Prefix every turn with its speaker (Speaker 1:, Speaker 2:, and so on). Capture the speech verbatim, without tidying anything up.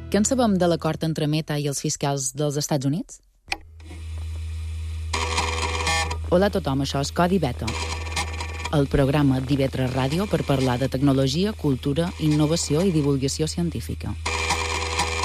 Speaker 1: Què en sabem de l'acord entre Meta i els fiscals dels Estats Units? Hola a tothom, això és Codi Beta, el programa d'I V tres Ràdio per parlar de tecnologia, cultura, innovació i divulgació científica.